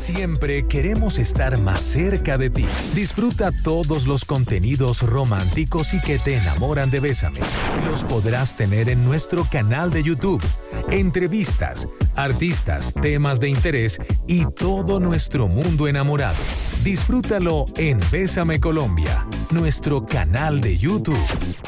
Siempre queremos estar más cerca de ti. Disfruta todos los contenidos románticos y que te enamoran de Bésame. Los podrás tener en nuestro canal de YouTube. Entrevistas, artistas, temas de interés y todo nuestro mundo enamorado. Disfrútalo en Bésame Colombia, nuestro canal de YouTube.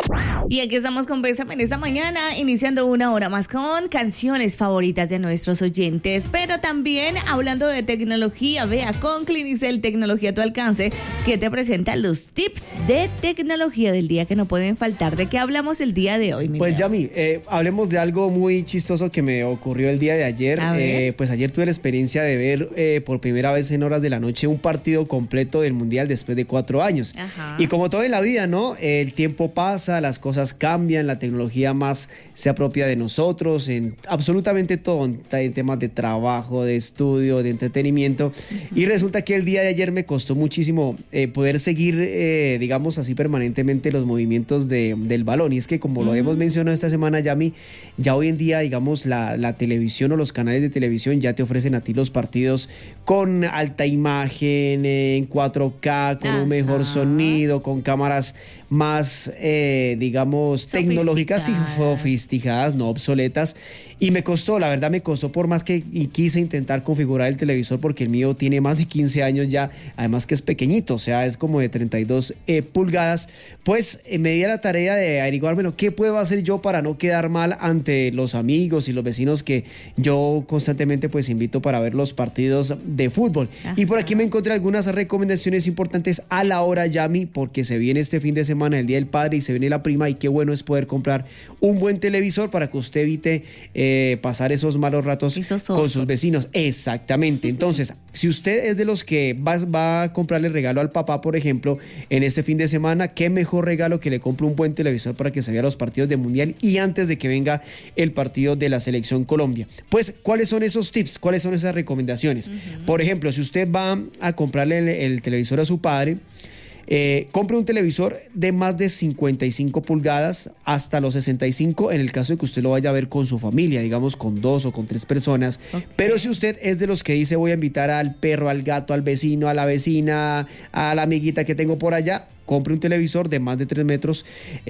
Y aquí estamos con Bésame en esta mañana, iniciando una hora más con canciones favoritas de nuestros oyentes, pero también hablando de tecnología. Vea, con Clinicel, tecnología a tu alcance, que te presenta los tips de tecnología del día que no pueden faltar. ¿De qué hablamos el día de hoy, mi Pues, Leo? Yami, hablemos de algo muy chistoso que me ocurrió el día de ayer. Pues ayer tuve la experiencia de ver por primera vez en horas de la noche un partido completo del Mundial después de 4 años. Ajá. Y como todo en la vida, ¿no? El tiempo pasa, las cosas cambian, la tecnología más se apropia de nosotros, en absolutamente todo, en temas de trabajo, de estudio, de entretenimiento. Y resulta que el día de ayer me costó muchísimo poder seguir, digamos así, permanentemente los movimientos del balón. Y es que, como lo hemos mencionado esta semana, Yami, ya hoy en día, digamos, la televisión o los canales de televisión ya te ofrecen a ti los partidos con alta imagen, en 4K, con un mejor sonido, con cámaras más, digamos, tecnológicas y sofisticadas, no obsoletas. Y me costó, la verdad me costó, por más que quise intentar configurar el televisor, porque el mío tiene más de 15 años ya, además que es pequeñito, o sea, es como de 32 pulgadas, pues me di a la tarea de averiguar, bueno, ¿qué puedo hacer yo para no quedar mal ante los amigos y los vecinos que yo constantemente pues invito para ver los partidos de fútbol? Ajá. Y por aquí me encontré algunas recomendaciones importantes a la hora, Yami, porque se viene este fin de semana el Día del Padre y se viene la prima, y qué bueno es poder comprar un buen televisor para que usted evite pasar esos malos ratos con sus vecinos. Exactamente. Entonces, si usted es de los que va a comprarle regalo al papá, por ejemplo, en este fin de semana, qué mejor regalo que le compre un buen televisor para que se vea los partidos de Mundial y antes de que venga el partido de la Selección Colombia. Pues, ¿cuáles son esos tips? ¿Cuáles son esas recomendaciones? Por ejemplo, si usted va a comprarle el televisor a su padre, compre un televisor de más de 55 pulgadas hasta los 65 en el caso de que usted lo vaya a ver con su familia, digamos con 2 o con 3 personas. Okay. Pero si usted es de los que dice voy a invitar al perro, al gato, al vecino, a la vecina, a la amiguita que tengo por allá, compre un televisor de más de 3 metros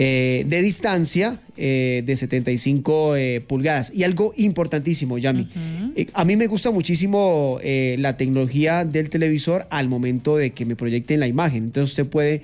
de distancia, de 75 pulgadas. Y algo importantísimo, Yami, a mí me gusta muchísimo la tecnología del televisor al momento de que me proyecten la imagen. Entonces usted puede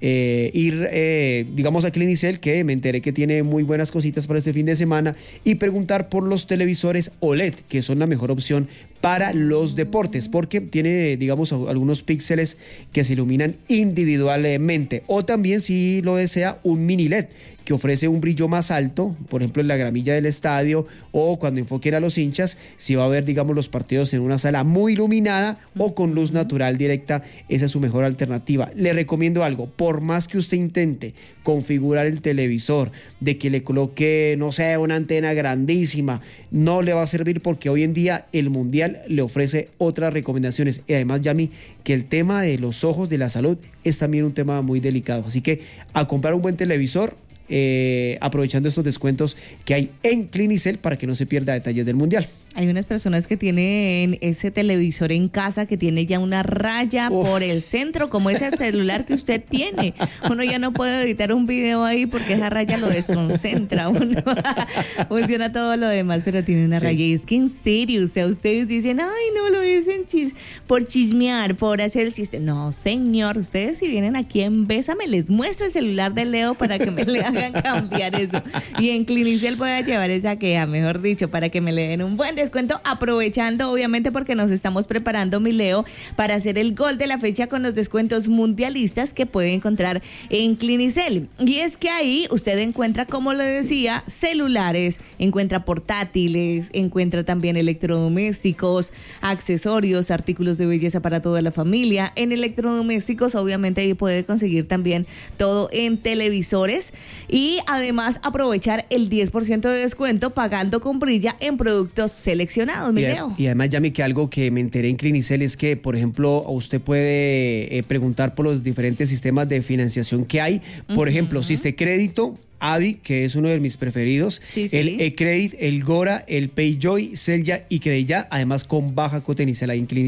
ir, digamos, a Clinicel, que me enteré que tiene muy buenas cositas para este fin de semana, y preguntar por los televisores OLED, que son la mejor opción para los deportes, porque tiene, digamos, algunos píxeles que se iluminan individualmente. O también, si lo desea, un mini LED que ofrece un brillo más alto, por ejemplo en la gramilla del estadio, o cuando enfoquen a los hinchas, si va a ver, digamos, los partidos en una sala muy iluminada o con luz natural directa, esa es su mejor alternativa. Le recomiendo algo: por más que usted intente configurar el televisor, de que le coloque, no sé, una antena grandísima, no le va a servir, porque hoy en día el Mundial le ofrece otras recomendaciones. Y además, Yami, que el tema de los ojos, de la salud, es también un tema muy delicado. Así que a comprar un buen televisor, aprovechando estos descuentos que hay en Clinicel para que no se pierda detalles del Mundial. Hay unas personas que tienen ese televisor en casa que tiene ya una raya por el centro, como ese celular que usted tiene. Uno ya no puede editar un video ahí porque esa raya lo desconcentra. Uno funciona todo lo demás, pero tiene una raya. Y es que en serio, o sea, ustedes dicen, ay, no, lo dicen por chismear, por hacer el chiste. No, señor, ustedes si vienen aquí en Bésame, les muestro el celular de Leo para que me le hagan cambiar eso. Y en Clinicel voy a llevar esa queja, mejor dicho, para que me le den un buen descuento, aprovechando obviamente porque nos estamos preparando, mi Leo, para hacer el gol de la fecha con los descuentos mundialistas que puede encontrar en Clinicel. Y es que ahí usted encuentra, como le decía, celulares, encuentra portátiles, encuentra también electrodomésticos, accesorios, artículos de belleza para toda la familia. En electrodomésticos obviamente ahí puede conseguir también todo en televisores, y además aprovechar el 10% de descuento pagando con Brilla en productos seleccionados, mi Leo. Y además, Yami, que algo que me enteré en Clinicel es que, por ejemplo, usted puede preguntar por los diferentes sistemas de financiación que hay. Por ejemplo, Siste Crédito, Avi, que es uno de mis preferidos, el eCredit, el Gora, el PayJoy, Celya y Credilla, además con baja cuota inicial ahí en Clinicel.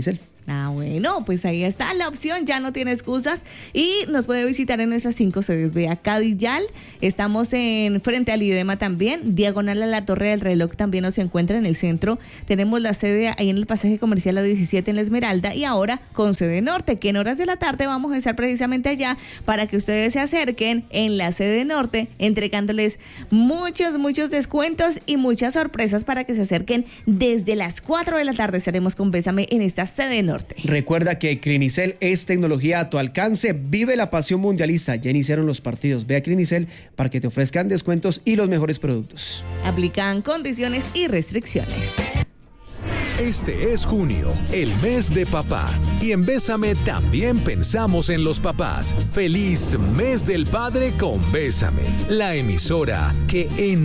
Ah, bueno, pues ahí está la opción, ya no tiene excusas y nos puede visitar en nuestras 5 sedes. Vea Cadillal, estamos en frente al IDEMA también, diagonal a la Torre del Reloj también nos encuentra en el centro. Tenemos la sede ahí en el pasaje comercial A17 en La Esmeralda y ahora con sede norte, que en horas de la tarde vamos a estar precisamente allá para que ustedes se acerquen en la sede norte, entregándoles muchos descuentos y muchas sorpresas para que se acerquen desde las 4 de la tarde. Estaremos con Bésame en esta sede norte. Recuerda que Clinicel es tecnología a tu alcance. Vive la pasión mundialista. Ya iniciaron los partidos. Ve a Clinicel para que te ofrezcan descuentos y los mejores productos. Aplican condiciones y restricciones. Este es junio, el mes de papá. Y en Bésame también pensamos en los papás. ¡Feliz mes del padre con Bésame! La emisora que en